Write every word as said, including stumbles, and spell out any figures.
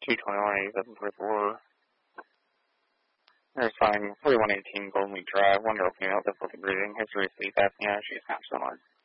two twenty-one eighty-seven forty-four. Verifying forty-one eighteen Golden Leaf Drive. Wonder opening out difficulty breathing. History of sleep apnea. She's not so much.